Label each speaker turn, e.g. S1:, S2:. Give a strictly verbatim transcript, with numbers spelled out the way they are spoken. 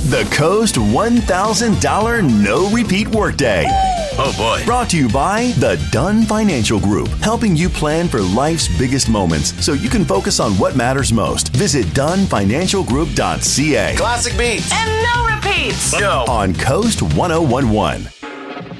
S1: The Coast one thousand dollars No Repeat Workday.
S2: Oh, boy.
S1: Brought to you by the Dunn Financial Group, helping you plan for life's biggest moments so you can focus on what matters most. Visit dun financial group dot c a.
S2: Classic beats.
S3: And no repeats.
S2: No.
S1: On Coast one oh one one.